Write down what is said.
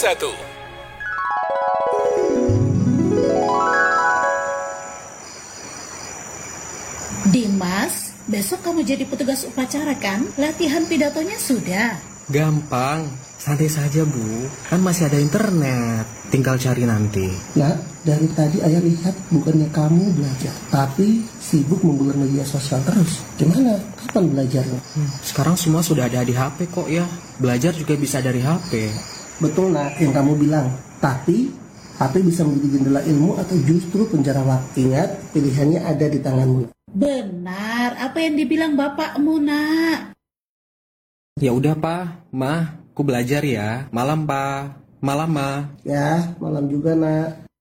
Dimas, besok kamu jadi petugas upacara kan? Latihan pidatonya sudah. Gampang, santai saja Bu. Kan masih ada internet, tinggal cari nanti. Nak, dari tadi ayah lihat bukannya kamu belajar, tapi sibuk menggulur media sosial terus. Gimana? Kapan belajarnya? Sekarang semua sudah ada di HP kok ya. Belajar juga bisa dari HP. Betul nak yang kamu bilang. Tapi HP bisa menjadi jendela ilmu atau justru penjara waktu. Ingat, pilihannya ada di tanganmu. Benar, apa yang dibilang bapakmu, Nak? Ya udah Pak, Ma, aku belajar ya. Malam Pak, malam Ma. Ya, malam juga nak.